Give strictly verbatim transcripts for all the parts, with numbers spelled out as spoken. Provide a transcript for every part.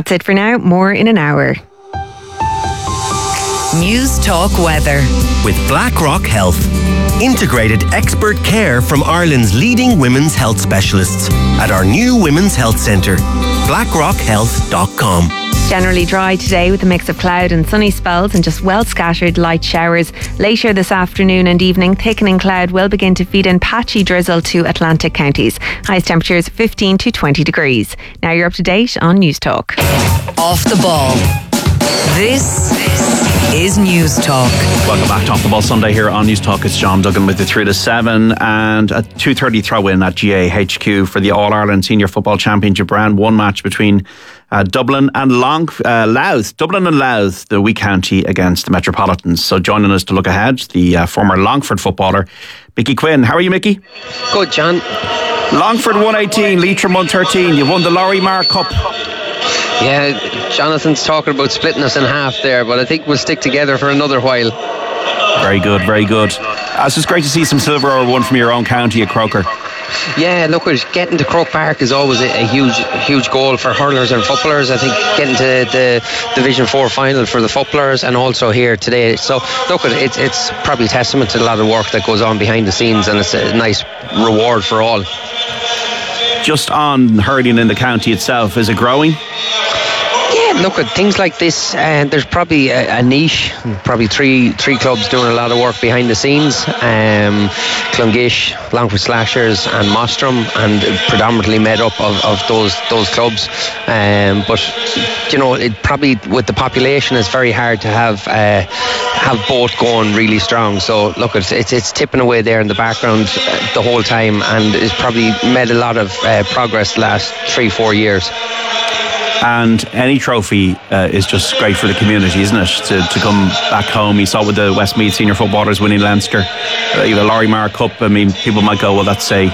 That's it for now. More in an hour. News Talk Weather with BlackRock Health. Integrated expert care from Ireland's leading women's health specialists at our new Women's Health Centre. blackrock health dot com. Generally dry today with a mix of cloud and sunny spells and just well scattered light showers. Later this afternoon and evening, thickening cloud will begin to feed in patchy drizzle to Atlantic counties. Highest temperatures fifteen to twenty degrees. Now you're up to date on News Talk. Off the ball. This is News Talk. Welcome back to Off the Ball Sunday here on News Talk. It's John Duggan with the three to seven and a two thirty throw-in at G A H Q for the All-Ireland Senior Football Championship round one match between uh, Dublin and Long uh, Louth. Dublin and Louth, the wee county against the Metropolitans. So joining us to look ahead, the uh, former Longford footballer, Mickey Quinn. How are you, Mickey? Good, John. Longford one eighteen, Leitrim one thirteen. You've won the Laurie Marr Cup. Yeah, Jonathan's talking about splitting us in half there, but I think we'll stick together for another while. Very good, very good. Uh, it's just great to see some silver won from your own county at Croker. Yeah, look, getting to Croke Park is always a, a huge huge goal for hurlers and footballers. I think getting to the Division four final for the footballers and also here today. So, look, it's, it's probably a testament to a lot of work that goes on behind the scenes, and it's a nice reward for all. Just on hurling in the county itself, is it growing? Yeah, look at things like this, and uh, there's probably a, a niche, probably three three clubs doing a lot of work behind the scenes. Um, Clongish, Longford Slashers and Mostrom, and predominantly made up of, of those those clubs. Um, but you know, it probably with the population, it's very hard to have uh, have both going really strong. So look, it's it's, it's tipping away there in the background uh, the whole time, and it's probably made a lot of uh, progress the last three four years. And any trophy uh, is just great for the community, isn't it? To, to come back home. You saw with the Westmeath senior footballers winning Leinster, uh, the Laurie Marr Cup. I mean, people might go, well, that's a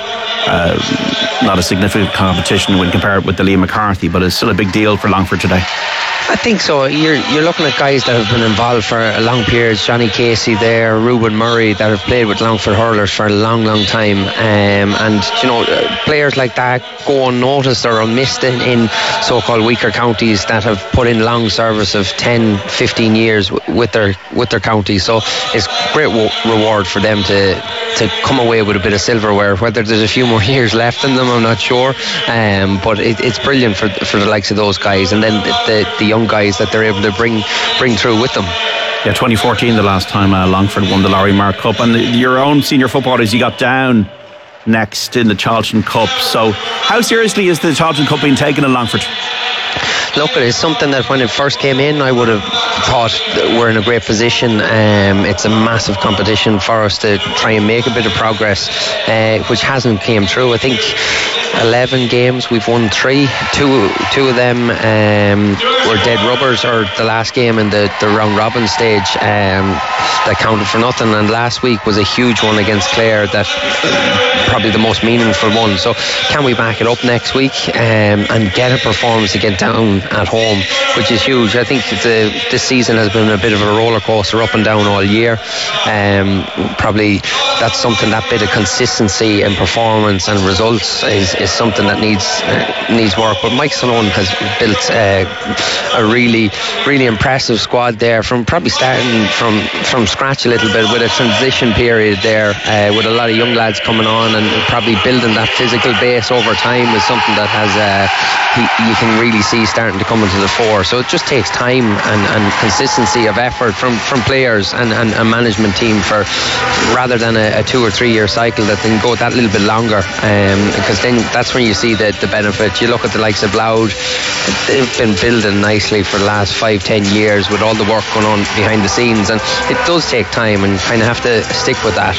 uh, not a significant competition when compared with the Liam McCarthy, but it's still a big deal for Longford today. I think so. You're you're looking at guys that have been involved for a long period. Johnny Casey there, Ruben Murray, that have played with Longford hurlers for a long, long time. Um, and, you know, players like that go unnoticed or unmissed in, in so-called weaker counties that have put in long service of ten, fifteen years with their with their county. So it's great w- reward for them to to come away with a bit of silverware. Whether there's a few more years left in them, I'm not sure. Um, but it, it's brilliant for for the likes of those guys. And then the, the, the young guys that they're able to bring bring through with them. Yeah, twenty fourteen, the last time uh, Longford won the Laurie Marr Cup, and your own senior footballers, you got down next in the Charlton Cup. So how seriously is the Charlton Cup being taken in Longford? Look, it's something that when it first came in, I would have thought we're in a great position. Um, it's a massive competition for us to try and make a bit of progress, uh, which hasn't came through. I think eleven games, we've won three. Two two of them um, were dead rubbers, or the last game in the, the round robin stage um, that counted for nothing. And last week was a huge one against Clare, that uh, probably the most meaningful one. So can we back it up next week um, and get a performance to get down at home, which is huge. I think the, this season has been a bit of a roller coaster, up and down all year. Um, probably that's something, that bit of consistency in performance and results is, is something that needs uh, needs work. But Mike Sloan has built uh, a really really impressive squad there, from probably starting from from scratch a little bit, with a transition period there, uh, with a lot of young lads coming on, and probably building that physical base over time is something that has uh, he, you can really see starting to come into the fore. So it just takes time and, and consistency of effort from, from players and, and a management team, for rather than a, a two or three year cycle that then go that little bit longer, um, because then that's when you see the, the benefit. You look at the likes of Loud, they've been building nicely for the last five, ten years with all the work going on behind the scenes, and it does take time, and kind of have to stick with that.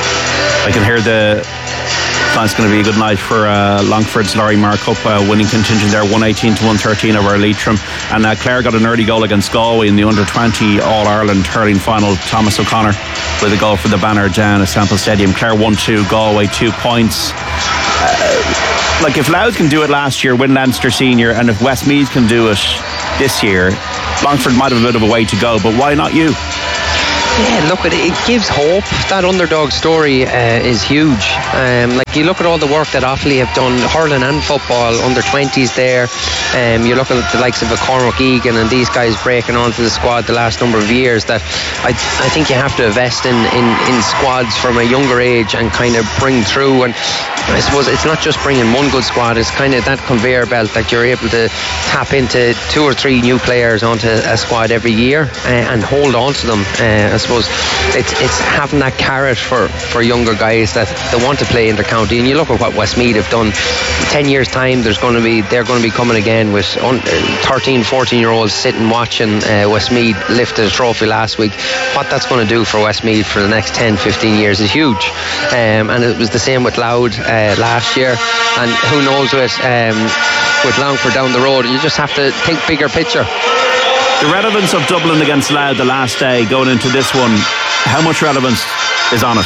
I can hear the it's going to be a good night for uh, Longford's Laurie Marr Cup uh, winning contingent there, one eighteen to one thirteen over Leitrim. And uh, Clare got an early goal against Galway in the under twenty All-Ireland hurling final. Thomas O'Connor with a goal for the banner down at Semple Stadium. Clare one two, Galway two points. Uh, like if Louth can do it last year, win Leinster Senior, and if Westmeath can do it this year, Longford might have a bit of a way to go, but why not you? Yeah, look, it, it gives hope. That underdog story uh, is huge. Um, like you look at all the work that Offaly have done, hurling and football, under twenties there. Um, you're looking at the likes of a Cormac Egan and these guys breaking onto the squad the last number of years. That I, I think you have to invest in, in, in squads from a younger age and kind of bring through. And I suppose it's not just bringing one good squad, it's kind of that conveyor belt that you're able to tap into two or three new players onto a squad every year uh, and hold on to them. Uh, I suppose it's it's having that carrot for, for younger guys that they want to play in the county. And you look at what Westmeath have done. ten years time, there's going to be they're going to be coming again with thirteen, fourteen year olds sitting watching uh, Westmeath lift a trophy last week. What that's going to do for Westmeath for the next ten, fifteen years is huge. Um, and it was the same with Louth uh, last year, and who knows with um, with Longford down the road. You just have to think bigger picture. The relevance of Dublin against Louth the last day going into this one, how much relevance is on it?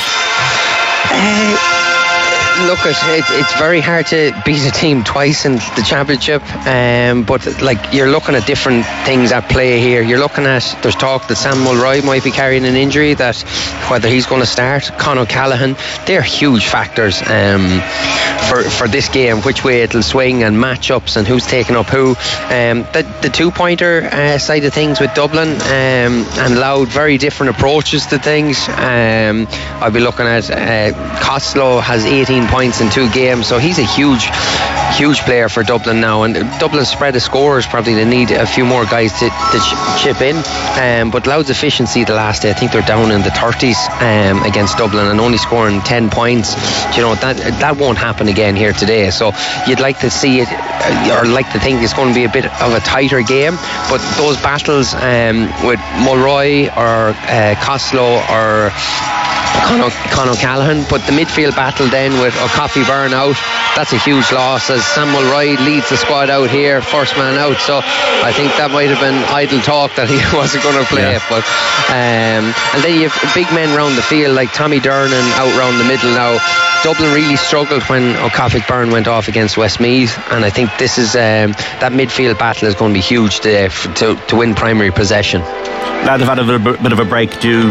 Uh, Look, it, it, it's very hard to beat a team twice in the championship, um, but like you're looking at different things at play here. You're looking at, there's talk that Sam Mulroy might be carrying an injury, that whether he's going to start. Con O'Callaghan, they're huge factors um, for for this game, which way it'll swing and matchups and who's taking up who. Um, the, the two-pointer uh, side of things with Dublin um, and Louth, very different approaches to things. Um, I'll be looking at uh, Costello has eighteen points in two games, so he's a huge huge player for Dublin now, and Dublin's spread of scorers probably they need a few more guys to, to ch- chip in um, but Louth's efficiency the last day, I think they're down in the thirties um, against Dublin and only scoring ten points. You know, that that won't happen again here today, so you'd like to see it or like to think it's going to be a bit of a tighter game, but those battles um, with Mulroy or uh, Costello or Con, o- Con O'Callaghan, but the midfield battle then with O'Coffey Byrne out, that's a huge loss as Samuel Ride leads the squad out here, first man out, so I think that might have been idle talk that he wasn't going to play. Yeah. But um, and then you have big men round the field like Tommy Dernan out round the middle now. Dublin really struggled when O'Coffey Byrne went off against Westmeath, and I think this is um, that midfield battle is going to be huge today f- to, to win primary possession. Now they've had a bit of a break. Do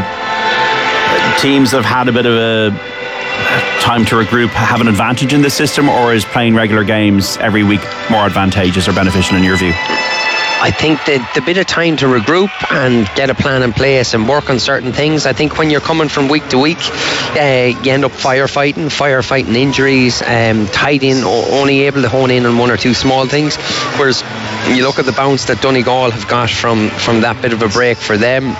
teams that have had a bit of a time to regroup have an advantage in this system, or is playing regular games every week more advantageous or beneficial in your view? I think that the bit of time to regroup and get a plan in place and work on certain things, I think when you're coming from week to week, uh, you end up firefighting, firefighting injuries, um, tied in, only able to hone in on one or two small things. Whereas you look at the bounce that Donegal have got from, from that bit of a break for them.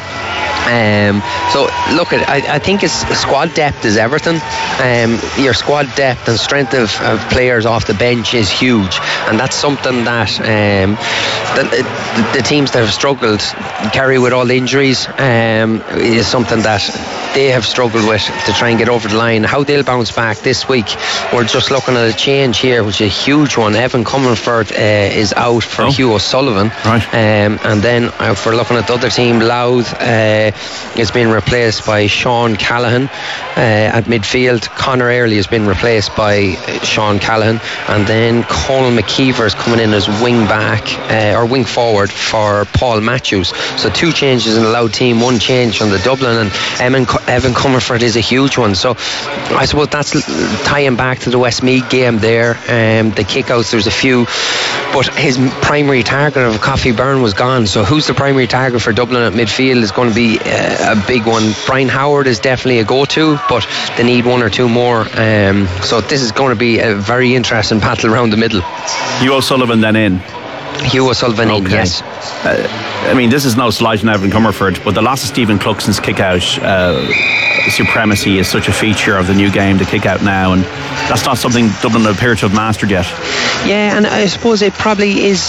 Um, so look, at I, I think it's squad depth is everything. Um, your squad depth and strength of, of players off the bench is huge, and that's something that um, the, the, the teams that have struggled, Kerry with all the injuries, um, is something that they have struggled with to try and get over the line. How they'll bounce back this week, we're just looking at a change here, which is a huge one. Evan Comerford uh, is out for oh. Hugh O'Sullivan, right. um, and then uh, if we're looking at the other team, Louth uh, is being replaced by Sean Callahan uh, at midfield. Conor Early has been replaced by uh, Sean Callahan, and then Colin McKeever is coming in as wing back uh, or wing forward for Paul Matthews. So two changes in the Louth team, one change on the Dublin, and Evan, Evan Comerford is a huge one. So I suppose that's tying back to the Westmeath game there. Um, the kickouts, there's a few, but his primary target of Coffey Byrne was gone. So who's the primary target for Dublin at midfield is going to be uh, a big one. Brian Howard is definitely a go-to, but they need one or two more. Um, so this is going to be a very interesting battle around the middle. Hugh O'Sullivan then in. Hugh O'Sullivan okay. in, yes. Uh, I mean, this is no slight on Evan Comerford, but the loss of Stephen Cluxton's kick-out uh, supremacy is such a feature of the new game, the kick-out now, and that's not something Dublin appear to have mastered yet. Yeah, and I suppose it probably is.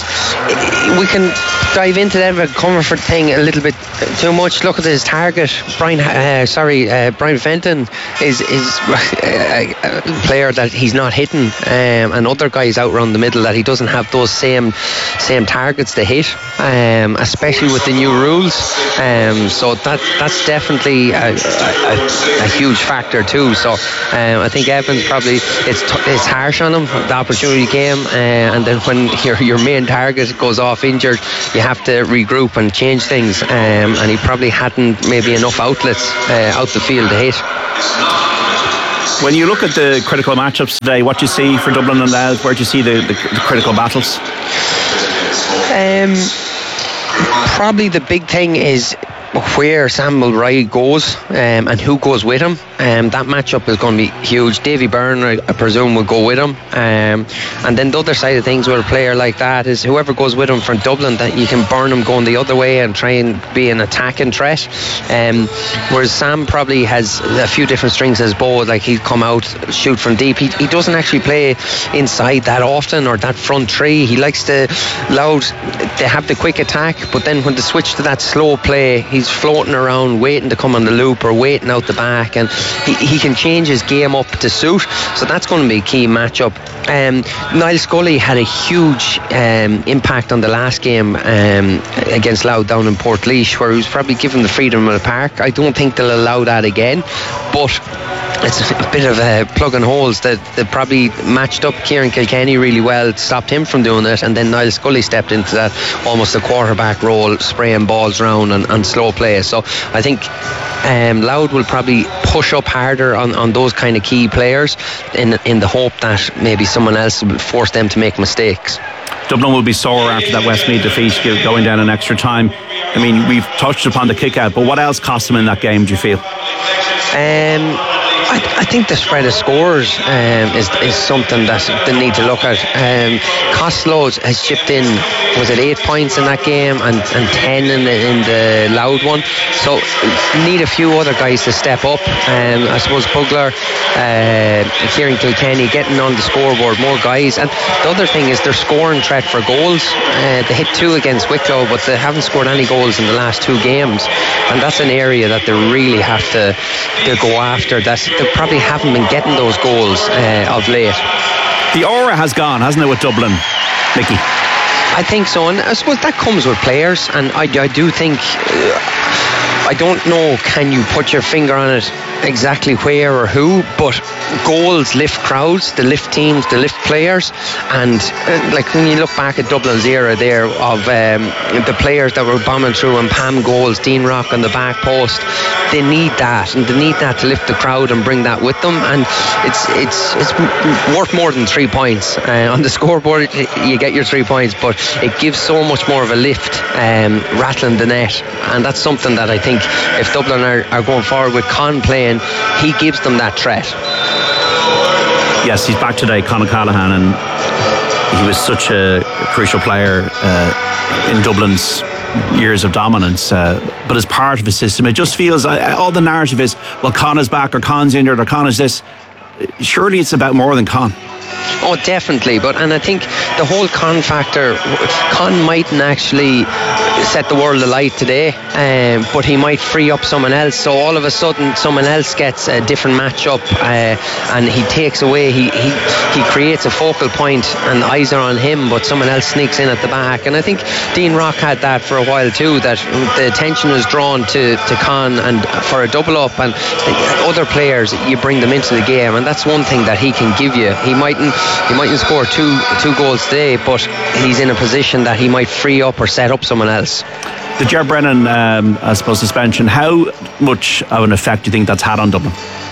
We can dive into that Evan Comerford thing a little bit too much. Look at his target. Brian, uh, sorry, uh, Brian Fenton is is a, a player that he's not hitting, um, and other guys out around the middle that he doesn't have those same same targets to hit, um, especially with the new rules. Um, so that that's definitely a, a, a huge factor too. So um, I think Evans probably it's t- it's harsh on him. The opportunity came, uh, and then when your your main target goes off injured, you have to regroup and change things, um, and he probably hadn't maybe enough outlets uh, out the field to hit. When you look at the critical matchups today, what do you see for Dublin and Louth? Where do you see the, the, the critical battles? Um, probably the big thing is where Sam Mulroy goes um, and who goes with him. Um, that matchup is going to be huge. Davy Byrne, I, I presume, will go with him. Um, and then the other side of things with a player like that is whoever goes with him from Dublin, that you can burn him going the other way and try and be an attacking threat. Um, whereas Sam probably has a few different strings in his bow. Like he'd come out, shoot from deep. He, he doesn't actually play inside that often, or that front three. He likes to loud. They have the quick attack, but then when they switch to that slow play, he's floating around waiting to come on the loop or waiting out the back, and he, he can change his game up to suit. So that's going to be a key matchup. um, Niall Scully had a huge um, impact on the last game um, against Louth down in Portlaoise, where he was probably given the freedom of the park. I don't think they'll allow that again, but it's a bit of a plug and holes that they probably matched up Kieran Kilkenny really well, stopped him from doing it, and then Niall Scully stepped into that almost a quarterback role, spraying balls around and, and slow play. So I think um, Louth will probably push up harder on, on those kind of key players in in the hope that maybe someone else will force them to make mistakes. Dublin will be sore after that Westmeath defeat, going down in extra time. I mean, we've touched upon the kick out, but what else cost them in that game, do you feel? Um I, I think the spread of scores um, is is something that they need to look at. Um, Costello has chipped in, was it eight points in that game and, and ten in the, in the Louth one. So need a few other guys to step up. Um, I suppose Bugler, uh, Kieran Kilkenny getting on the scoreboard, more guys. And the other thing is their scoring threat for goals. Uh, they hit two against Wicklow, but they haven't scored any goals in the last two games. And that's an area that they really have to, to go after. That's they probably haven't been getting those goals uh, of late. The aura has gone, hasn't it, with Dublin, Mickey? I think so, and I suppose that comes with players, and I, I do think uh, I don't know, can you put your finger on it exactly where or who, but goals lift crowds, they lift teams, they lift players. And uh, like when you look back at Dublin's era there of um, the players that were bombing through and Pam goals, Dean Rock on the back post, they need that, and they need that to lift the crowd and bring that with them. And it's it's it's worth more than three points uh, on the scoreboard. You get your three points, but it gives so much more of a lift, um, rattling the net. And that's something that I think if Dublin are, are going forward with Con playing, he gives them that threat. Yes, he's back today, Conor Callaghan, and he was such a crucial player uh, in Dublin's years of dominance, uh, but as part of a system, it just feels uh, all the narrative is, well, Connor's back, or Con's injured, or Connor's this. Surely it's about more than Con. Oh, definitely. But and I think the whole Con factor, Con mightn't actually set the world alight today, um, but he might free up someone else. So all of a sudden, someone else gets a different matchup, uh, and he takes away. He, he he creates a focal point, and eyes are on him, but someone else sneaks in at the back. And I think Dean Rock had that for a while too. That the attention was drawn to to Con and for a double up, and other players, you bring them into the game, and that's one thing that he can give you. He mightn't he mightn't score two two goals today, but he's in a position that he might free up or set up someone else. The Ger Brennan, um, I suppose, suspension, how much of an effect do you think that's had on Dublin?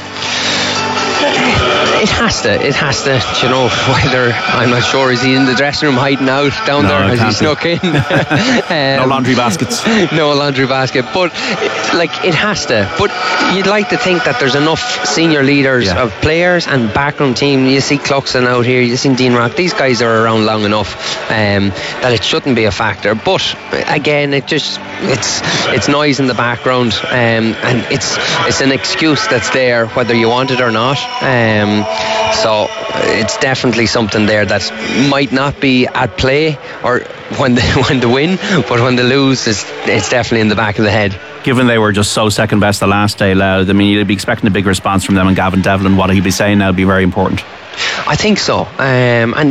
It has to, it has to, you know, whether, I'm not sure, is he in the dressing room hiding out down no, there, has he snuck in? no um, laundry baskets. No laundry basket, but like it has to. But you'd like to think that there's enough senior leaders yeah. of players and backroom team. You see Cluxon out here, you see Dean Rock, these guys are around long enough um, that it shouldn't be a factor. But again, it just, it's it's noise in the background, um, and it's it's an excuse that's there whether you want it or not. Um, so it's definitely something there that might not be at play or when they, when they win, but when they lose, it's, it's definitely in the back of the head. Given they were just so second best the last day, Louth, I mean, you'd be expecting a big response from them, and Gavin Devlin, what he'd be saying now would be very important. I think so, um, and you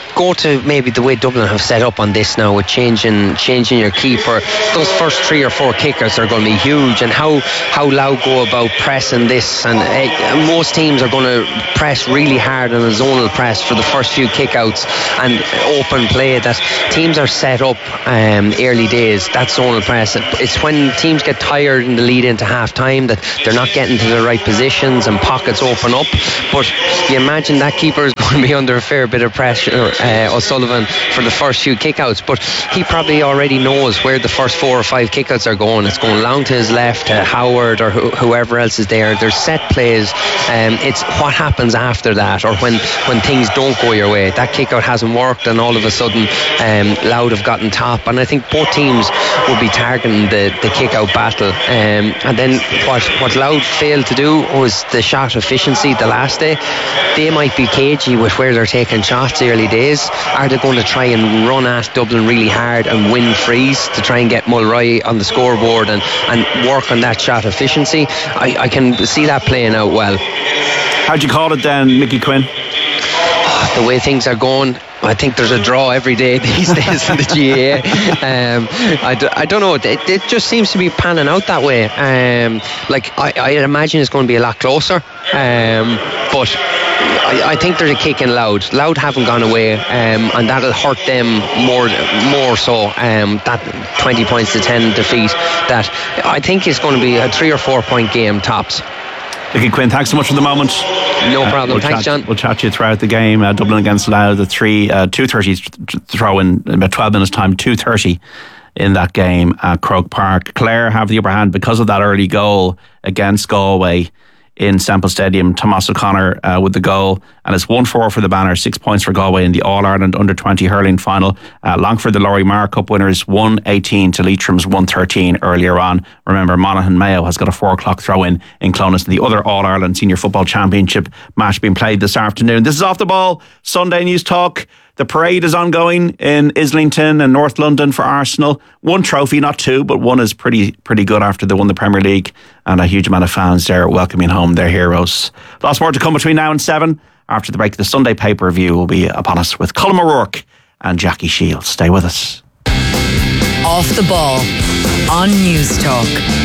go to maybe the way Dublin have set up on this now with changing changing your keeper, those first three or four kickouts are going to be huge, and how how Louth go about pressing this, and uh, most teams are going to press really hard on a zonal press for the first few kickouts and open play. That teams are set up um, early days, that zonal press. It's when teams get tired in the lead into half time that they're not getting to the right positions and pockets open up. But you imagine that keeper is going to be under a fair bit of pressure, uh, O'Sullivan, for the first few kickouts, but he probably already knows where the first four or five kickouts are going. It's going long to his left, to Howard or wh- whoever else is there. There's set plays. Um, it's what happens after that, or when, when things don't go your way. That kickout hasn't worked and all of a sudden um, Louth have gotten top, and I think both teams will be targeting the, the kick-out battle. Um, and then what, what Louth failed to do was the shot efficiency the last day. They might be cagey with where they're taking shots early days. Are they going to try and run at Dublin really hard and win frees to try and get Mulroy on the scoreboard and, and work on that shot efficiency? I, I can see that playing out well. How'd you call it then, Mickey Quinn? The way things are going, I think there's a draw every day these days in the G A A. Um, I, d- I don't know, it, it just seems to be panning out that way. Um, like I, I imagine it's going to be a lot closer, um, but I, I think there's a kick in Louth. Louth haven't gone away, um, and that'll hurt them more more so, um, that twenty points to ten defeat. That I think it's going to be a three or four point game tops. Mickey Quinn, thanks so much for the moment. No problem. Uh, we'll Thanks, chat, John. We'll chat to you throughout the game. Uh, Dublin against Louth, the three uh, two thirty throw in about twelve minutes time. Two thirty in that game at Croke Park. Clare have the upper hand because of that early goal against Galway in Semple Stadium. Tomas O'Connor uh, with the goal, and it's one four for the banner, six points for Galway in the All-Ireland under twenty hurling final. Uh, Longford, the Laurie Marr Cup winners, one eighteen to Leitrim's one thirteen earlier on. Remember, Monaghan Mayo has got a four o'clock throw-in in Clonus in the other All-Ireland Senior Football Championship match being played this afternoon. This is Off the Ball, Sunday News Talk. The parade is ongoing in Islington and North London for Arsenal. One trophy, not two, but one is pretty pretty good after they won the Premier League, and a huge amount of fans there welcoming home their heroes. Lots more to come between now and seven. After the break, the Sunday pay-per-view will be upon us with Colm O'Rourke and Jackie Shields. Stay with us. Off the Ball on News Talk.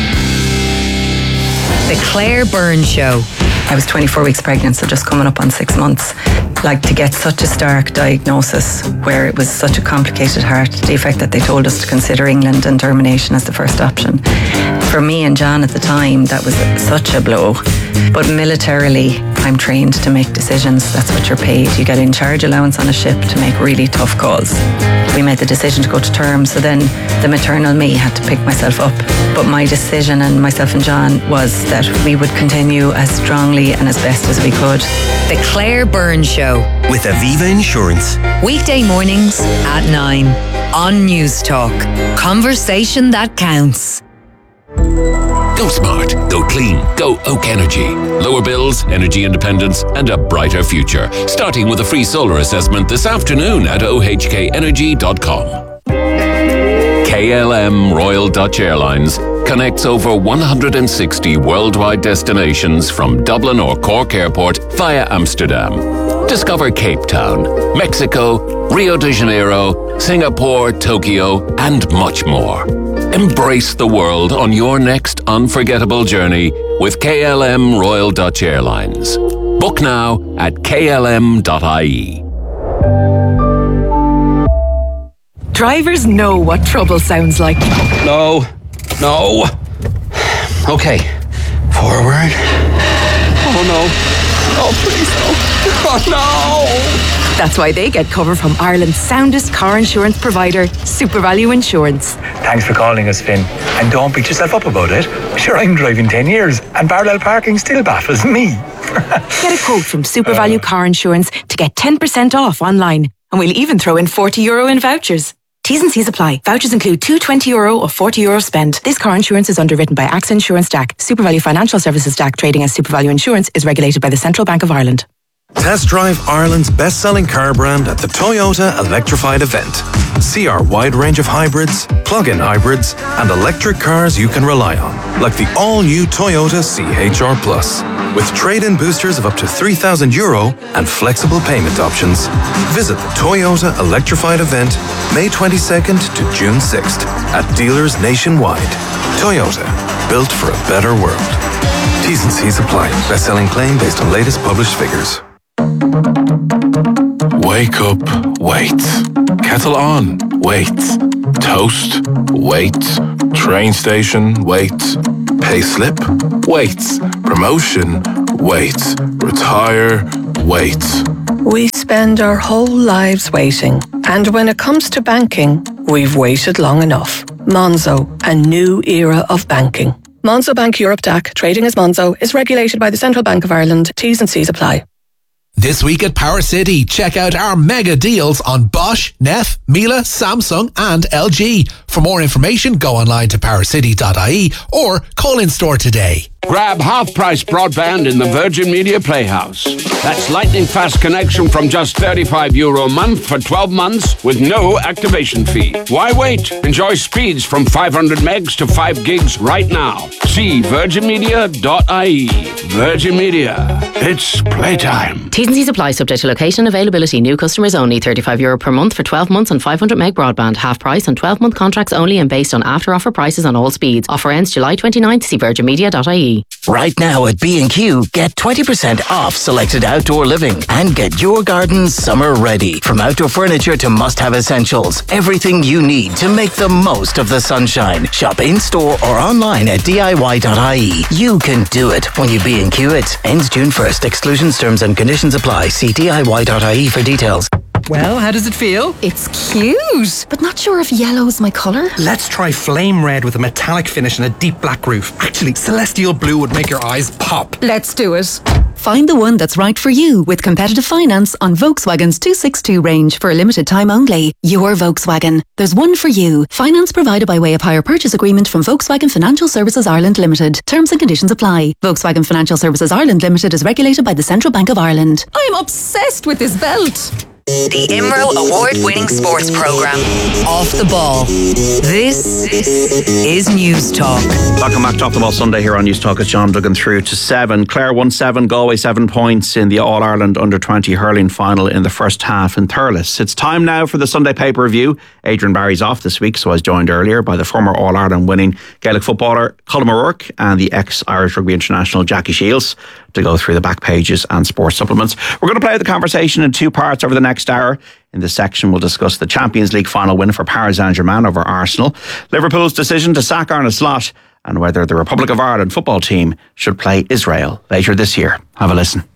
The Claire Byrne Show. I was twenty-four weeks pregnant, so just coming up on six months. Like, to get such a stark diagnosis where it was such a complicated heart defect that they told us to consider England and termination as the first option. For me and John at the time, that was such a blow. But militarily, I'm trained to make decisions. That's what you're paid. You get in charge allowance on a ship to make really tough calls. We made the decision to go to term, so then the maternal me had to pick myself up. But my decision, and myself and John, was that we would continue as strongly and as best as we could. The Claire Byrne Show. With Aviva Insurance. Weekday mornings at nine on News Talk. Conversation that counts. Go smart, go clean, go Oak Energy. Lower bills, energy independence, and a brighter future. Starting with a free solar assessment this afternoon at o h k energy dot com. K L M Royal Dutch Airlines connects over one hundred sixty worldwide destinations from Dublin or Cork Airport via Amsterdam. Discover Cape Town, Mexico, Rio de Janeiro, Singapore, Tokyo, and much more. Embrace the world on your next unforgettable journey with K L M Royal Dutch Airlines. Book now at k l m dot i e. Drivers know what trouble sounds like. No, no. Okay, forward. Oh no. Oh please no. Oh no. That's why they get cover from Ireland's soundest car insurance provider, SuperValu Insurance. Thanks for calling us, Finn. And don't beat yourself up about it. Sure, I'm driving ten years and parallel parking still baffles me. Get a quote from SuperValu uh, Car Insurance to get ten percent off online. And we'll even throw in forty euro in vouchers. T's and C's apply. Vouchers include two twenty euro or forty euro spend. This car insurance is underwritten by AXA Insurance D A C. SuperValu Financial Services D A C, trading as SuperValu Insurance, is regulated by the Central Bank of Ireland. Test drive Ireland's best-selling car brand at the Toyota Electrified event. See our wide range of hybrids, plug-in hybrids, and electric cars you can rely on, like the all-new Toyota C H R Plus, with trade-in boosters of up to three thousand euro and flexible payment options. Visit the Toyota Electrified event May twenty-second to June sixth at dealers nationwide. Toyota, built for a better world. T's and C's apply. Best-selling claim based on latest published figures. Wake up, wait. Kettle on, wait. Toast, wait. Train station, wait. Pay slip, wait. Promotion, wait. Retire, wait. We spend our whole lives waiting. And when it comes to banking, we've waited long enough. Monzo, a new era of banking. Monzo Bank Europe D A C, trading as Monzo, is regulated by the Central Bank of Ireland. T's and C's apply. This week at Power City, check out our mega deals on Bosch, Neff, Miele, Samsung and L G. For more information, go online to power city dot I E or call in store today. Grab half-price broadband in the Virgin Media Playhouse. That's lightning fast connection from just thirty-five euro a month for twelve months with no activation fee. Why wait? Enjoy speeds from five hundred megs to five gigs right now. See virgin media dot I E. Virgin Media. It's playtime. T's and C's apply, subject to location availability. New customers only. thirty-five euro per month for twelve months on five hundred meg broadband. Half price on twelve month contracts only and based on after offer prices on all speeds. Offer ends July twenty-ninth. See virgin media dot I E. Right now at B and Q, get twenty percent off selected outdoor living and get your garden summer ready. From outdoor furniture to must-have essentials, everything you need to make the most of the sunshine. Shop in-store or online at D I Y dot I E. You can do it when you B and Q it. Ends June first. Exclusions, terms and conditions apply. See D I Y dot I E for details. Well, how does it feel? It's cute, but not sure if yellow's my colour. Let's try flame red with a metallic finish and a deep black roof. Actually, celestial blue would make your eyes pop. Let's do it. Find the one that's right for you with competitive finance on Volkswagen's two sixty-two range for a limited time only. Your Volkswagen. There's one for you. Finance provided by way of hire purchase agreement from Volkswagen Financial Services Ireland Limited. Terms and conditions apply. Volkswagen Financial Services Ireland Limited is regulated by the Central Bank of Ireland. I'm obsessed with this belt. The I M R O award-winning sports programme, Off the Ball. This is News Talk. Welcome back to Off the Ball Sunday here on News Talk. It's John Duggan through to seven. Clare won seven, Galway seven points in the All-Ireland under twenty hurling final in the first half in Thurles. It's time now for the Sunday paper review. Adrian Barry's off this week, so I was joined earlier by the former All-Ireland winning Gaelic footballer Colm O'Rourke and the ex-Irish Rugby International Jackie Shields to go through the back pages and sports supplements. We're going to play the conversation in two parts over the next hour. In this section, we'll discuss the Champions League final win for Paris Saint-Germain over Arsenal, Liverpool's decision to sack Arne Slot, and whether the Republic of Ireland football team should play Israel later this year. Have a listen.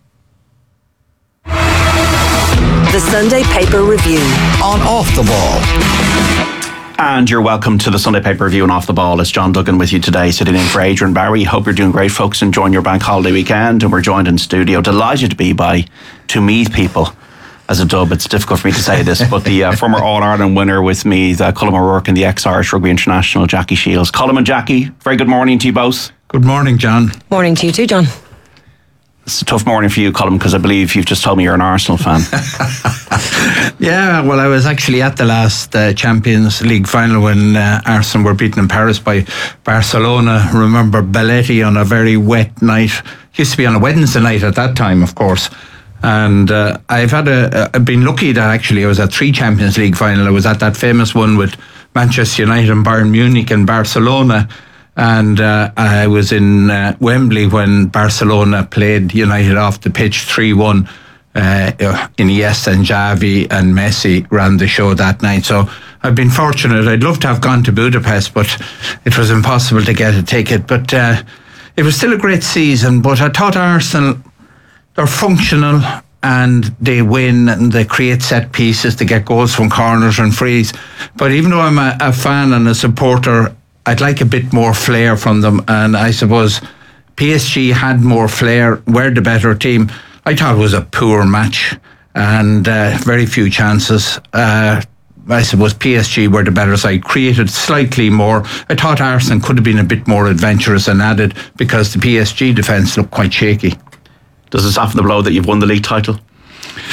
The Sunday Paper Review on Off the Ball. And you're welcome to the Sunday Paper Review and Off the Ball. It's John Duggan with you today, sitting in for Adrian Barry. Hope you're doing great, folks, enjoying your bank holiday weekend. And we're joined in studio, delighted to be by two Meath people. As a dub, it's difficult for me to say this, but the uh, former All-Ireland winner with me, the Colm O'Rourke, and the ex-Irish Rugby International Jackie Shields. Colm and Jackie, very good morning to you both. Good morning, John. Morning to you too, John. It's a tough morning for you, Colm, because I believe you've just told me you're an Arsenal fan. Yeah, well, I was actually at the last uh, Champions League final when uh, Arsenal were beaten in Paris by Barcelona. Remember Belletti on a very wet night. It used to be on a Wednesday night at that time, of course. And uh, I've had a, I've been lucky that actually I was at three Champions League final. I was at that famous one with Manchester United and Bayern Munich and Barcelona. And uh, I was in uh, Wembley when Barcelona played United off the pitch three one. Uh, Iniesta and Xavi and Messi ran the show that night. So I've been fortunate. I'd love to have gone to Budapest, but it was impossible to get a ticket. But uh, it was still a great season. But I thought Arsenal, they're functional and they win and they create set pieces, they get goals from corners and frees. But even though I'm a, a fan and a supporter, I'd like a bit more flair from them. And I suppose P S G had more flair, were the better team. I thought it was a poor match and uh, very few chances. Uh, I suppose P S G were the better side, created slightly more. I thought Arsenal could have been a bit more adventurous and added because the P S G defence looked quite shaky. Does it soften the blow that you've won the league title?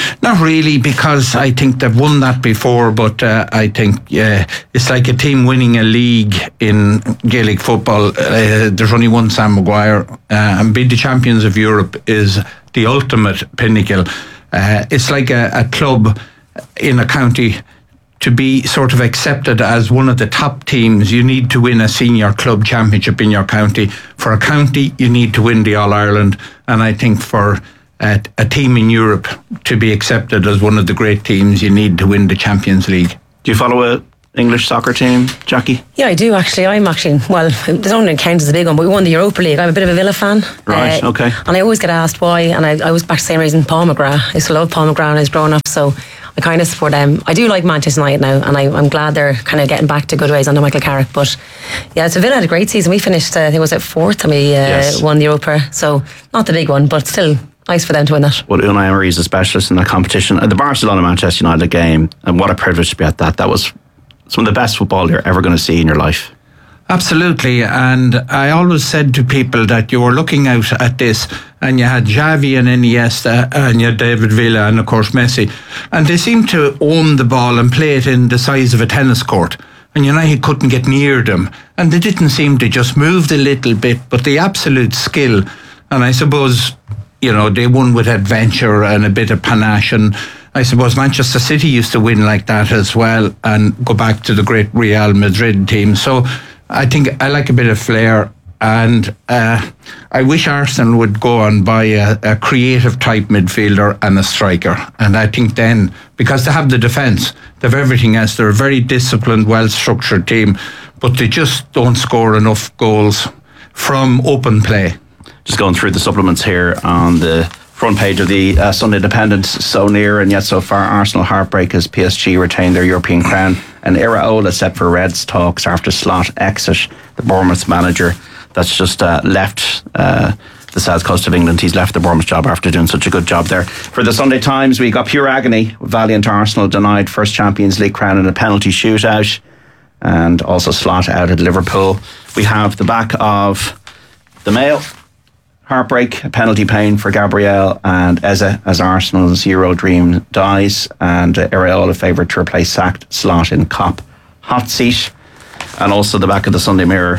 Not really, because I think they've won that before, but uh, I think uh, it's like a team winning a league in Gaelic football. Uh, there's only one Sam Maguire, uh, and being the champions of Europe is the ultimate pinnacle. Uh, it's like a, a club in a county. To be sort of accepted as one of the top teams, you need to win a senior club championship in your county. For a county, you need to win the All-Ireland, and I think for a, a team in Europe to be accepted as one of the great teams, you need to win the Champions League. Do you follow a English soccer team, Jackie? Yeah, I do actually. I'm actually, well, it doesn't count as a big one, but we won the Europa League. I'm a bit of a Villa fan. Right, uh, okay. And I always get asked why, and I, I was back to the same reason, Paul McGrath. I used to love Paul McGrath when I was growing up, so I kind of support them. I do like Manchester United now, and I, I'm glad they're kind of getting back to good ways under Michael Carrick. But yeah, so Villa had a great season. We finished, uh, I think, was it fourth, and we uh, yes. won the Europa. So not the big one, but still nice for them to win that. Well, Unai Emery is a specialist in that competition. And the Barcelona-Manchester United game, and what a privilege to be at that. That was some of the best football you're ever going to see in your life. Absolutely, and I always said to people that you were looking out at this and you had Xavi and Iniesta and you had David Villa and of course Messi, and they seemed to own the ball and play it in the size of a tennis court, and United couldn't get near them, and they didn't seem to, just moved a little bit, but the absolute skill, and I suppose, you know, they won with adventure and a bit of panache, and I suppose Manchester City used to win like that as well and go back to the great Real Madrid team. So I think I like a bit of flair, and uh, I wish Arsenal would go and buy a, a creative type midfielder and a striker. And I think then, because they have the defence, they have everything else, they're a very disciplined, well-structured team, but they just don't score enough goals from open play. Just going through the supplements here on the front page of the uh, Sunday Independent. So near and yet so far, Arsenal heartbreak as P S G retain their European crown. And Iraola set for Reds talks after Slot exit, the Bournemouth manager that's just uh, left uh, the south coast of England. He's left the Bournemouth job after doing such a good job there. For the Sunday Times, we got pure agony. Valiant Arsenal denied first Champions League crown in a penalty shootout. And also Slot out at Liverpool. We have the back of the Mail. Heartbreak, penalty pain for Gabriel and Eze as Arsenal's Euro dream dies, and uh, Iraola favoured to replace sacked Slot in Kop hot seat. And also the back of the Sunday Mirror.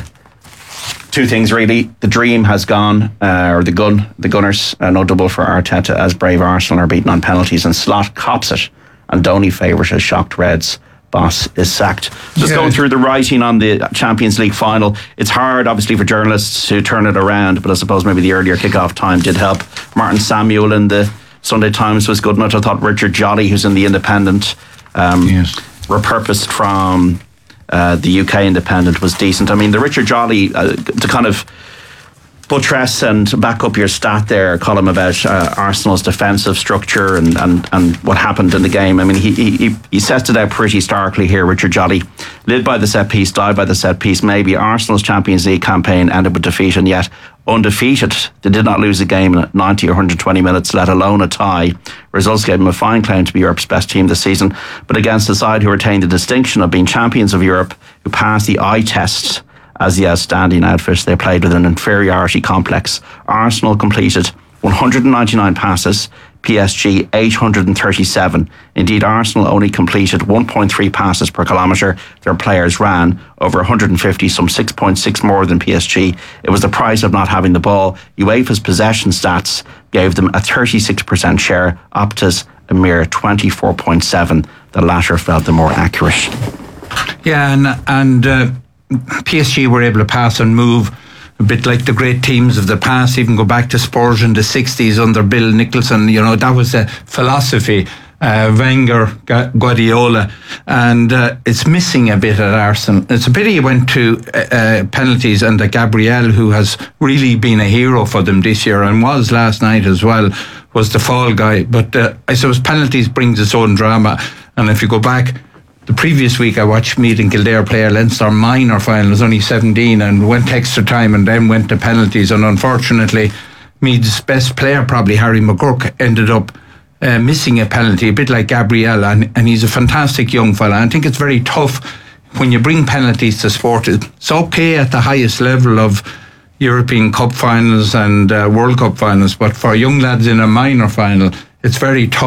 Two things really. The dream has gone, uh, or the gun, the Gunners, uh, no double for Arteta as brave Arsenal are beaten on penalties, and Slot cops it, and Donny favourite as shocked Reds boss is sacked. Just yeah. going through the writing on the Champions League final, it's hard obviously for journalists to turn it around, but I suppose maybe the earlier kick-off time did help. Martin Samuel in the Sunday Times was good enough. I thought Richard Jolly, who's in the Independent, um, yes. repurposed from uh, the U K Independent, was decent. I mean, the Richard Jolly, uh, to kind of buttress and back up your stat there, column about uh, Arsenal's defensive structure and, and, and what happened in the game. I mean, he, he he sets it out pretty starkly here, Richard Jolly. Live by the set piece, die by the set piece. Maybe Arsenal's Champions League campaign ended with defeat, and yet undefeated, they did not lose a game in ninety or one hundred twenty minutes, let alone a tie. Results gave them a fine claim to be Europe's best team this season, but against a side who retained the distinction of being champions of Europe, who passed the eye test as the outstanding outfit, they played with an inferiority complex. Arsenal completed one hundred ninety-nine passes, P S G eight hundred thirty-seven. Indeed, Arsenal only completed one point three passes per kilometre. Their players ran over one hundred fifty, some six point six more than P S G. It was the price of not having the ball. UEFA's possession stats gave them a thirty-six percent share, Opta's a mere twenty-four point seven. The latter felt the more accurate. Yeah, and... and uh P S G were able to pass and move a bit like the great teams of the past, even go back to Spurs in the sixties under Bill Nicholson. You know, that was the philosophy, uh, Wenger, Guardiola, and uh, it's missing a bit at Arsenal. It's a pity he went to uh, penalties, and that Gabriel, who has really been a hero for them this year and was last night as well, was the fall guy. But uh, I suppose penalties brings its own drama, and if you go back, the previous week I watched Meath and Kildare play a Leinster minor final. It was only seventeen and went extra time and then went to penalties, and unfortunately Meath's best player, probably Harry McGurk, ended up uh, missing a penalty, a bit like Gabriel, and, and he's a fantastic young fella. I think it's very tough when you bring penalties to sport. It's okay at the highest level of European Cup finals and uh, World Cup finals, but for young lads in a minor final, it's very tough.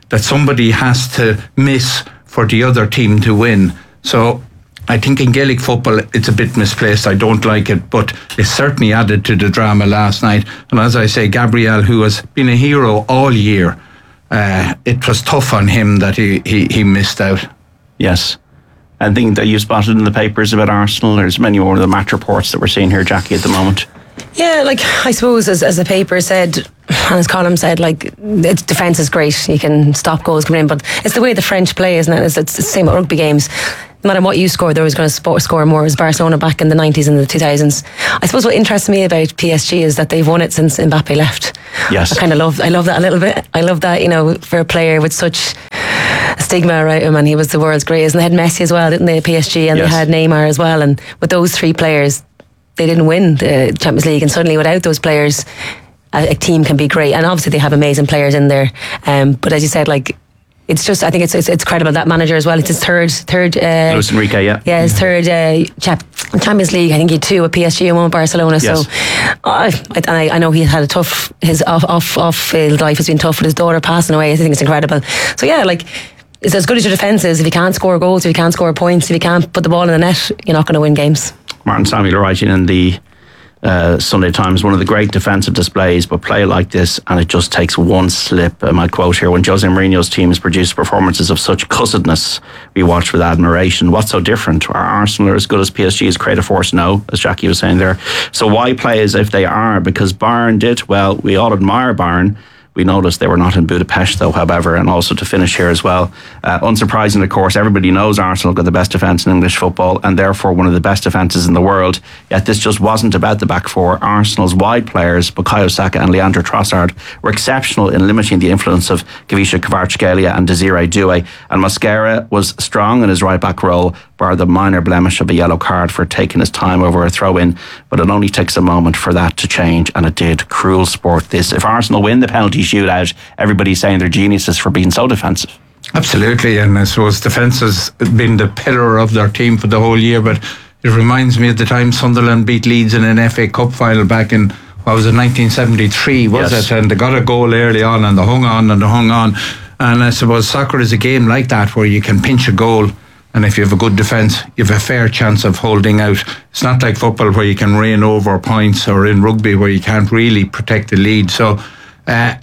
that somebody has to miss for the other team to win. So I think in Gaelic football it's a bit misplaced. I don't like it, but it certainly added to the drama last night. And as I say, Gabriel, who has been a hero all year, uh, it was tough on him that he, he, he missed out. Yes. I think that you spotted in the papers about Arsenal. There's many more of the match reports that we're seeing here, Jackie, at the moment. Yeah, like I suppose as, as the paper said, and as Colm said, like its defence is great. You can stop goals coming in, but it's the way the French play, isn't it? It's, it's the same with rugby games. No matter what you score, they're always going to score more. As Barcelona back in the nineties and the two thousands. I suppose what interests me about P S G is that they've won it since Mbappe left. Yes, I kind of love. I love that a little bit. I love that, you know, for a player with such a stigma around him, and he was the world's greatest. And they had Messi as well, didn't they? P S G, and yes. They had Neymar as well. And with those three players, they didn't win the Champions League. And suddenly, without those players, a, a team can be great. And obviously, they have amazing players in there. Um, but as you said, like. It's just, I think it's, it's it's credible, that manager as well. It's his third third. Uh, Luis Enrique, yeah, yeah, his third uh, Champions League. I think he had two with P S G and one with Barcelona. Yes. So, I, I I know he had a tough. His off off off field life has been tough with his daughter passing away. I think it's incredible. So yeah, like it's as good as your defence is. If you can't score goals, if you can't score points, if you can't put the ball in the net, you're not going to win games. Martin Samuel writing in the Uh, Sunday Times, one of the great defensive displays, but play like this and it just takes one slip. Uh, my quote here: when Jose Mourinho's team has produced performances of such cussedness, we watch with admiration. What's so different? Are Arsenal as good as P S G as creative force? No, as Jackie was saying there. So why play as if they are? Because Bayern did. Well, we all admire Bayern. We noticed they were not in Budapest, though, however, and also to finish here as well. Uh, unsurprising, of course, everybody knows Arsenal got the best defence in English football and therefore one of the best defences in the world. Yet this just wasn't about the back four. Arsenal's wide players, Bukayo Saka and Leandro Trossard, were exceptional in limiting the influence of Gavisha Kvaratskhelia and Desiree Doué. And Mosquera was strong in his right-back role, bar the minor blemish of a yellow card for taking his time over a throw-in. But it only takes a moment for that to change, and it did. Cruel sport, this. If Arsenal win the penalty shootout, everybody's saying they're geniuses for being so defensive. Absolutely, and I suppose defence has been the pillar of their team for the whole year, but it reminds me of the time Sunderland beat Leeds in an F A Cup final back in, what was it, nineteen seventy-three, was yes. it? And they got a goal early on and they hung on and they hung on. And I suppose soccer is a game like that where you can pinch a goal, and if you have a good defence, you have a fair chance of holding out. It's not like football where you can rain over points, or in rugby where you can't really protect the lead. So uh,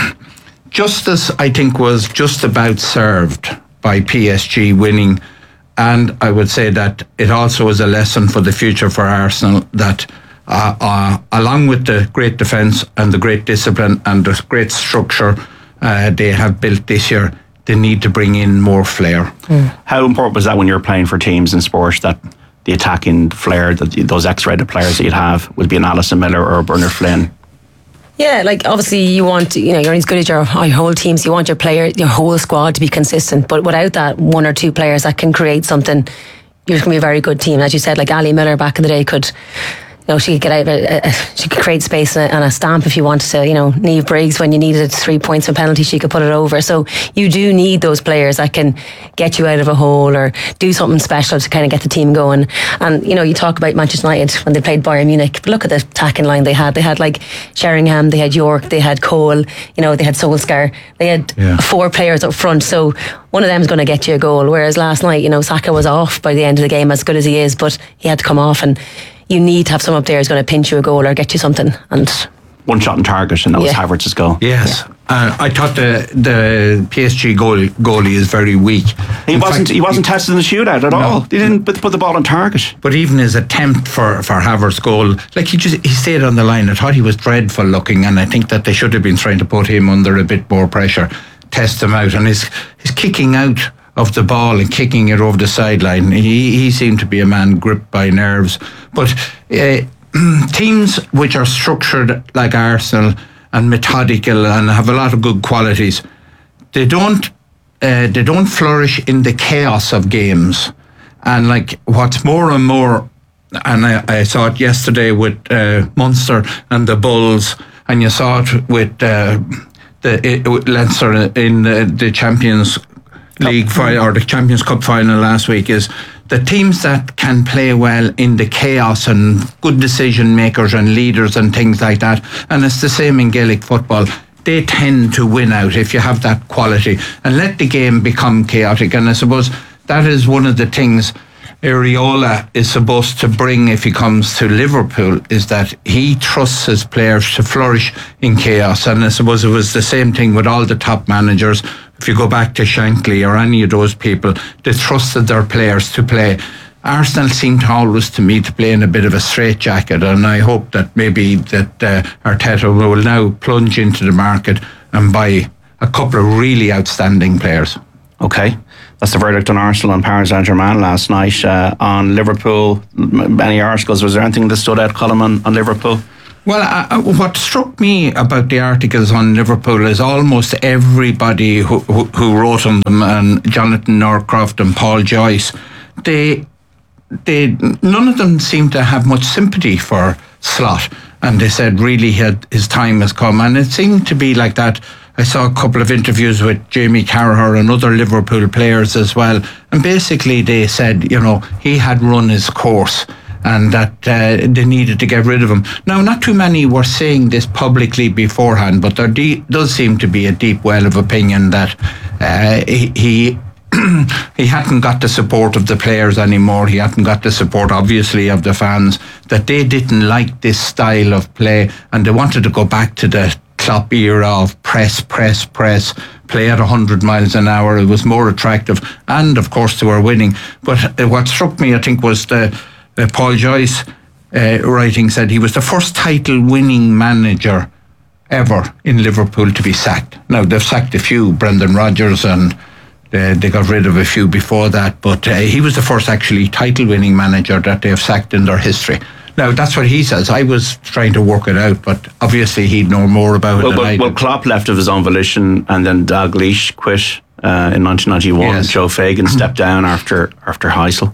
justice, I think, was just about served by P S G winning. And I would say that it also is a lesson for the future for Arsenal, that uh, uh, along with the great defence and the great discipline and the great structure uh, they have built this year, they need to bring in more flair. Mm. How important was that when you're playing for teams in sport, that the attacking flair, that those X-rated players that you'd have would be an Alison Miller or a Bernard Flynn? Yeah, like obviously you want, you know, you're as good as your, your whole team, so you want your player, your whole squad to be consistent. But without that one or two players that can create something, you're going to be a very good team. As you said, like Ali Miller back in the day could, you know, she could get out, uh, uh, she could create space and a, and a stamp if you wanted to. You know, Niamh Briggs, when you needed three points from penalty, she could put it over. So you do need those players that can get you out of a hole or do something special to kind of get the team going. And you know, you talk about Manchester United when they played Bayern Munich, but look at the attacking line they had. They had like Sheringham, they had York, they had Cole, you know, they had Solskjaer. They had yeah. four players up front. So one of them is going to get you a goal. Whereas last night, you know, Saka was off by the end of the game, as good as he is, but he had to come off, and you need to have someone up there who's going to pinch you a goal or get you something. And one shot on target, and that yeah. was Havertz's goal. Yes, yeah. uh, I thought the the P S G goalie, goalie is very weak. He in wasn't fact, he wasn't tested in the shootout at no. all. He didn't put, put the ball on target. But even his attempt for for Havertz's goal, like he just he stayed on the line. I thought he was dreadful looking, and I think that they should have been trying to put him under a bit more pressure, test him out, and his his kicking out of the ball and kicking it over the sideline. He he seemed to be a man gripped by nerves. But uh, teams which are structured like Arsenal and methodical and have a lot of good qualities, they don't uh, they don't flourish in the chaos of games. And like what's more and more, and I, I saw it yesterday with uh, Munster and the Bulls, and you saw it with uh, the it, with Leinster in the, the Champions League final, or the Champions Cup final last week, is the teams that can play well in the chaos and good decision makers and leaders and things like that. And it's the same in Gaelic football. they tend to win out if you have that quality and let the game become chaotic. And I suppose that is one of the things Iraola is supposed to bring if he comes to Liverpool, is that he trusts his players to flourish in chaos. And I suppose it was the same thing with all the top managers. If you go back to Shankly or any of those people, they trusted their players to play. Arsenal seem to always, to me, to play in a bit of a straitjacket, and I hope that maybe that uh, Arteta will now plunge into the market and buy a couple of really outstanding players. Okay, that's the verdict on Arsenal and Paris Saint-Germain last night. Uh, on Liverpool, many articles. Was there anything that stood out, Colin, on, on Liverpool? Well, uh, what struck me about the articles on Liverpool is almost everybody who, who, who wrote on them, and Jonathan Northcroft and Paul Joyce, they, they, none of them seemed to have much sympathy for Slot, and they said really had, his time has come, and it seemed to be like that. I saw a couple of interviews with Jamie Carragher and other Liverpool players as well, and basically they said, you know, he had run his course and that uh, they needed to get rid of him. Now, not too many were saying this publicly beforehand, but there de- does seem to be a deep well of opinion that uh, he... he he hadn't got the support of the players anymore. He hadn't got the support, obviously, of the fans, that they didn't like this style of play and they wanted to go back to the Klopp era of press, press, press, play at one hundred miles an hour. It was more attractive, and of course they were winning. But uh, what struck me, I think, was the uh, Paul Joyce uh, writing said he was the first title-winning manager ever in Liverpool to be sacked. Now, they've sacked a few, Brendan Rodgers, and they, they got rid of a few before that, but uh, he was the first actually title-winning manager that they have sacked in their history. Now, that's what he says. I was trying to work it out, but obviously he'd know more about well, it than well, I did. Well, Klopp left of his own volition, and then Dalglish quit uh, in nineteen ninety-one. Yes. Joe Fagan stepped down after after Heysel.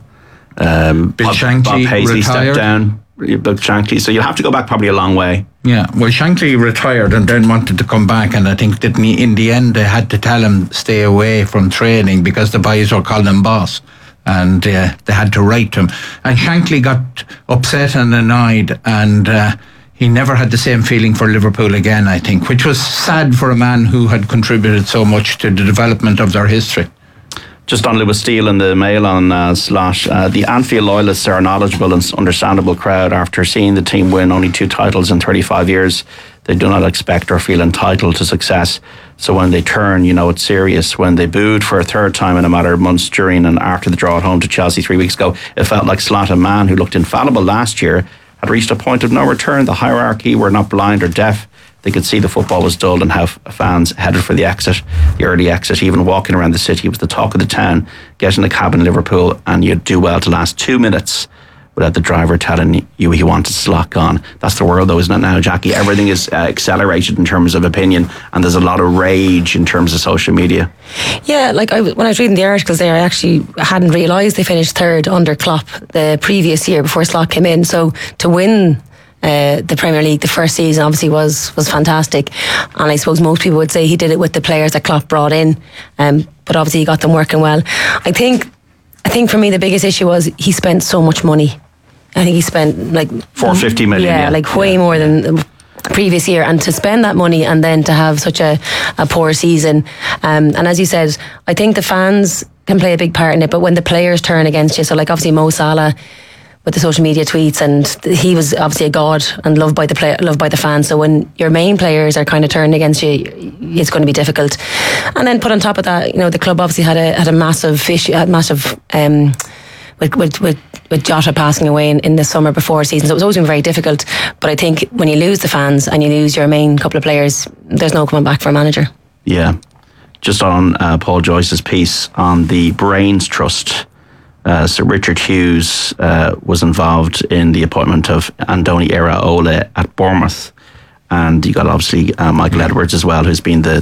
Um, Bill Bob, Shankly Bob Paisley retired. stepped down. Bill Shankly. So you'll have to go back probably a long way. Yeah, well, Shankly retired and then wanted to come back, and I think that in the end they had to tell him stay away from training because the boys were calling him boss, and uh, they had to write to him. And Shankly got upset and annoyed, and uh, he never had the same feeling for Liverpool again, I think, which was sad for a man who had contributed so much to the development of their history. Just on Lewis Steele and the Mail on uh, Slot, uh, the Anfield loyalists are a knowledgeable and understandable crowd. After seeing the team win only two titles in thirty-five years, they do not expect or feel entitled to success. So when they turn, you know it's serious. When they booed for a third time in a matter of months during and after the draw at home to Chelsea three weeks ago, it felt like Slot, a man who looked infallible last year, had reached a point of no return. The hierarchy were not blind or deaf. They could see the football was dulled and have fans headed for the exit, the early exit. Even walking around the city was the talk of the town. Get in a cab in Liverpool and you'd do well to last two minutes without the driver telling you he wanted to lock on. That's the world though, isn't it now, Jackie? Everything is uh, accelerated in terms of opinion, and there's a lot of rage in terms of social media. Yeah, like I, when I was reading the articles there, I actually hadn't realised they finished third under Klopp the previous year before Slot came in. So to win Uh, the Premier League the first season obviously was was fantastic, and I suppose most people would say he did it with the players that Klopp brought in, um, but obviously he got them working well. I think I think for me the biggest issue was he spent so much money. I think he spent like four hundred fifty million. Yeah, yeah. like way yeah. more than the previous year, and to spend that money and then to have such a, a poor season. Um, and as you said, I think the fans can play a big part in it, but when the players turn against you, so like obviously Mo Salah with the social media tweets, and he was obviously a god and loved by the play, loved by the fans. So when your main players are kind of turning against you, it's going to be difficult. And then put on top of that, you know, the club obviously had a had a massive issue, had massive um, with with with, with Jota passing away in, in the summer before season. So it was always been very difficult. But I think when you lose the fans and you lose your main couple of players, there's no coming back for a manager. Yeah, just on uh, Paul Joyce's piece on the Brains Trust. Uh, Sir Richard Hughes uh, was involved in the appointment of Andoni Iraola at Bournemouth, and you got obviously uh, Michael Edwards as well, who's been the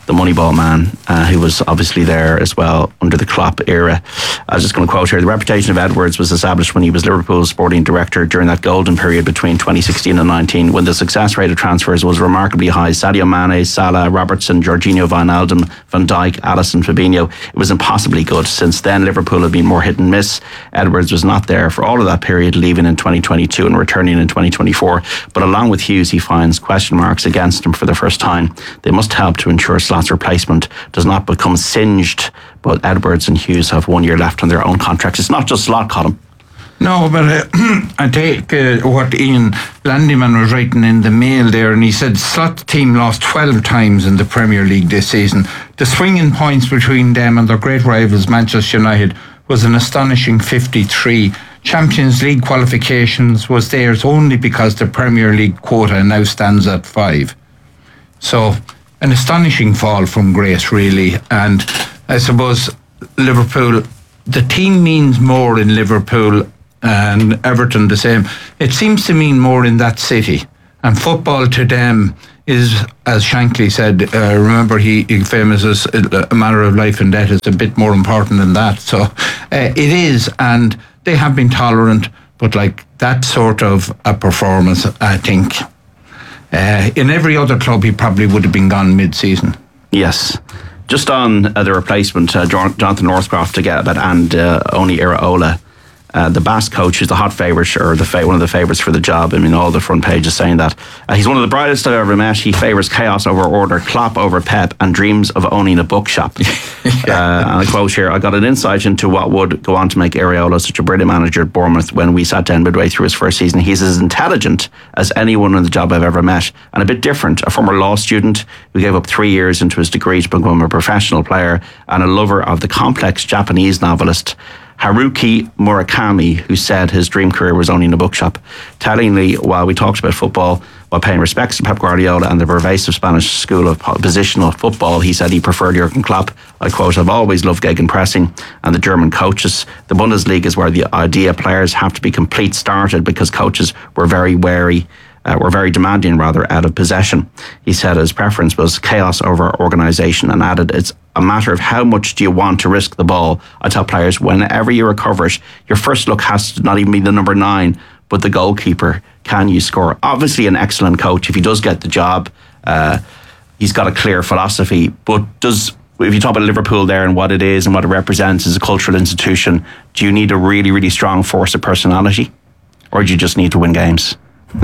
the Moneyball man, uh, who was obviously there as well under the Klopp era. I was just going to quote here: the reputation of Edwards was established when he was Liverpool's sporting director during that golden period between twenty sixteen and nineteen, when the success rate of transfers was remarkably high. Sadio Mane, Salah, Robertson, Jorginho, Wijnaldum, Van Dijk, Alisson, Fabinho. It was impossibly good. Since then, Liverpool had been more hit and miss. Edwards was not there for all of that period, leaving in twenty twenty-two and returning in twenty twenty-four. But along with Hughes, he finds question marks against him for the first time. They must help to ensure Slot's replacement does not become singed. But Edwards and Hughes have one year left on their own contracts. It's not just Slot, Colin. No, but uh, I take uh, what Ian Landyman was writing in the Mail there, and he said Slot's team lost twelve times in the Premier League this season. The swing in points between them and their great rivals Manchester United was an astonishing fifty-three. Champions League qualifications was theirs only because the Premier League quota now stands at five. So, an astonishing fall from grace, really. And I suppose Liverpool, the team means more in Liverpool, and Everton the same. It seems to mean more in that city. And football to them is, as Shankly said, uh, remember he, he famous as a matter of life and death. It's a bit more important than that. So uh, it is, and they have been tolerant, but like that sort of a performance, I think, uh, in every other club he probably would have been gone mid-season. Yes. Just on uh, the replacement, uh, Jonathan Northcroft to get about and uh, Oni Iraola. Uh, the Basque coach is the hot favourite, or the fa- one of the favourites for the job. I mean, all the front pages saying that. Uh, he's one of the brightest I've ever met. He favours chaos over order, Klopp over Pep, and dreams of owning a bookshop. yeah. uh, and I quote here: I got an insight into what would go on to make Iraola such a brilliant manager at Bournemouth when we sat down midway through his first season. He's as intelligent as anyone in the job I've ever met, and a bit different. A former law student who gave up three years into his degree to become a professional player, and a lover of the complex Japanese novelist Haruki Murakami, who said his dream career was owning a bookshop. Tellingly, while we talked about football, while paying respects to Pep Guardiola and the pervasive Spanish school of positional football, he said he preferred Jurgen Klopp. I quote, I've always loved gegenpressing and the German coaches. The Bundesliga is where the idea players have to be complete started because coaches were very wary Uh, were very demanding, rather, out of possession. He said his preference was chaos over organisation, and added, it's a matter of how much do you want to risk the ball. I tell players, whenever you recover it, your first look has to not even be the number nine, but the goalkeeper. Can you score? Obviously an excellent coach. If he does get the job, uh, he's got a clear philosophy. But does, if you talk about Liverpool there and what it is and what it represents as a cultural institution, do you need a really, really strong force of personality? Or do you just need to win games?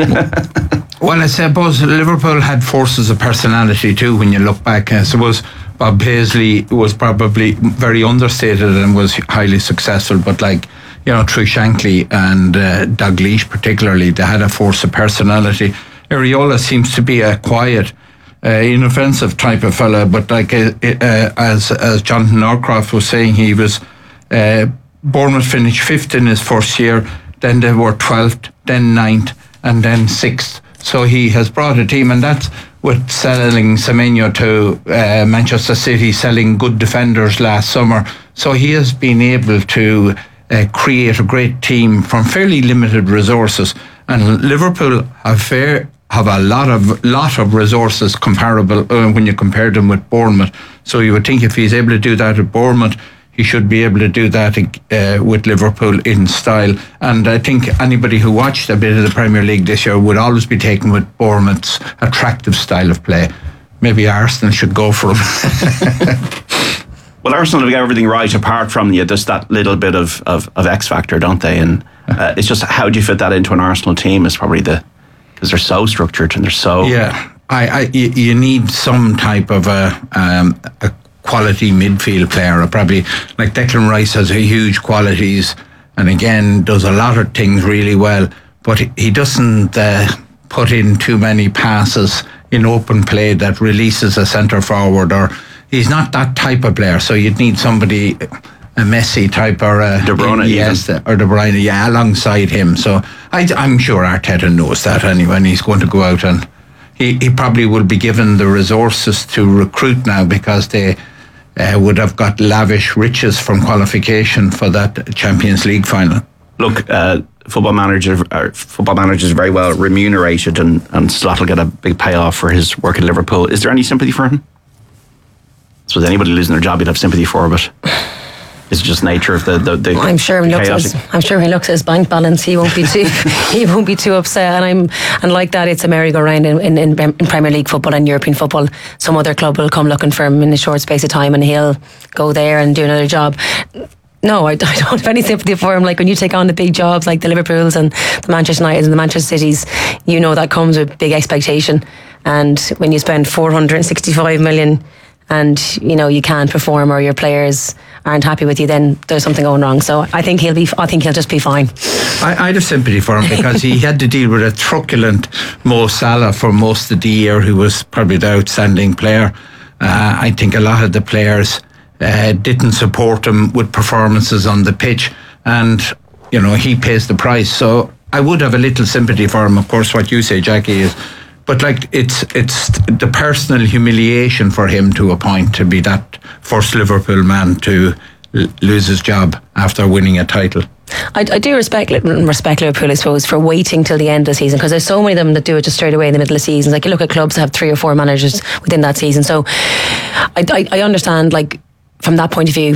Well, I suppose Liverpool had forces of personality too when you look back. I suppose Bob Paisley was probably very understated and was highly successful, but like, you know, through Shankly and uh, Dalglish particularly, they had a force of personality. Iraola seems to be a quiet, uh, inoffensive type of fella, but like uh, uh, as as Jonathan Northcroft was saying, he was uh, Bournemouth finished fifth in his first year, then they were twelfth, then ninth, and then sixth. So he has brought a team, and that's with selling Semenyo to uh, Manchester City, selling good defenders last summer. So he has been able to uh, create a great team from fairly limited resources. And Liverpool have fair have a lot of lot of resources comparable uh, when you compare them with Bournemouth. So you would think if he's able to do that at Bournemouth, he should be able to do that uh, with Liverpool in style. And I think anybody who watched a bit of the Premier League this year would always be taken with Bournemouth's attractive style of play. Maybe Arsenal should go for him. Well, Arsenal have got everything right apart from yeah, just that little bit of, of, of X factor, don't they? And uh, it's just how do you fit that into an Arsenal team is probably the, because they're so structured and they're so... Yeah, I, I, you, you need some type of a, um, a quality midfield player. Probably like Declan Rice has a huge qualities and again does a lot of things really well, but he doesn't uh, put in too many passes in open play that releases a centre forward, or he's not that type of player. So you'd need somebody, a Messi type or a De Bruyne, yes, or De Bruyne, yeah, alongside him. So I, I'm sure Arteta knows that anyway, and he's going to go out and he, he probably will be given the resources to recruit now, because they Uh, would have got lavish riches from qualification for that Champions League final. Look, uh, football managers are football managers are very well remunerated, and, and Slot will get a big payoff for his work at Liverpool. Is there any sympathy for him? suppose anybody losing their job you'd have sympathy for, but it's just nature of the the, the I'm sure he looks at his, I'm sure he looks at his bank balance. He won't be too he won't be too upset. And I'm and like that, it's a merry-go-round in, in, in, in Premier League football and European football. Some other club will come looking for him in a short space of time, and he'll go there and do another job. No, I, I don't have any sympathy for him. Like when you take on the big jobs like the Liverpools and the Manchester Uniteds and the Manchester Cities, you know that comes with big expectation. And when you spend four hundred sixty-five million and you know you can't perform or your players aren't happy with you, then there's something going wrong. So I think he'll be I think he'll just be fine. I, I have sympathy for him because he had to deal with a truculent Mo Salah for most of the year, who was probably the outstanding player. Uh, I think a lot of the players uh, didn't support him with performances on the pitch, and you know he pays the price. So I would have a little sympathy for him. Of course, what you say, Jackie, is but like it's it's the personal humiliation for him to a point, to be that first Liverpool man to l- lose his job after winning a title. I, I do respect respect Liverpool, I suppose, for waiting till the end of the season, because there's so many of them that do it just straight away in the middle of the season. Like you look at clubs that have three or four managers within that season. So I, I, I understand, like from that point of view,